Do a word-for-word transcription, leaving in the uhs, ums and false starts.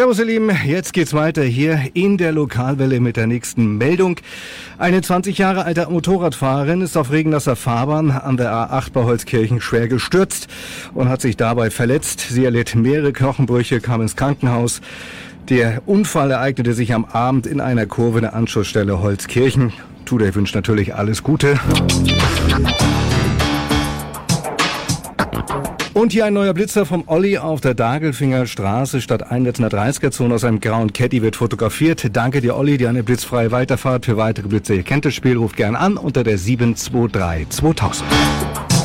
Servus ihr Lieben, jetzt geht's weiter hier in der Lokalwelle mit der nächsten Meldung. Eine zwanzig Jahre alte Motorradfahrerin ist auf Regennasser Fahrbahn an der A acht bei Holzkirchen schwer gestürzt und hat sich dabei verletzt. Sie erlitt mehrere Knochenbrüche, kam ins Krankenhaus. Der Unfall ereignete sich am Abend in einer Kurve der Anschlussstelle Holzkirchen. Tudor wünscht natürlich alles Gute. Und hier ein neuer Blitzer vom Olli auf der Dagelfinger Straße statt Einwärts in der dreißiger-Zone aus einem grauen Caddy wird fotografiert. Danke dir, Olli, dir eine blitzfreie Weiterfahrt. Für weitere Blitze, ihr kennt das Spiel, ruft gern an unter der sieben zwei drei zweitausend.